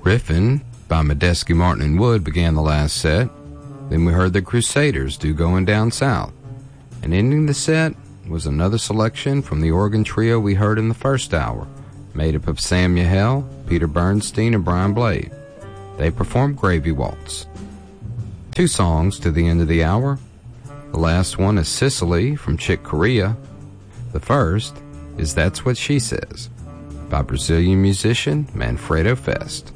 Griffin by Medeski, Martin, and Wood began the last set. Then we heard the Crusaders do Going Down South. And ending the set was another selection from the organ trio we heard in the first hour, made up of Sam Yahel, Peter Bernstein, and Brian Blade. They performed Gravy Waltz. 2 songs to the end of the hour. The last one is Sicily from Chick Corea. The first is That's What She Says by Brazilian musician Manfredo Fest.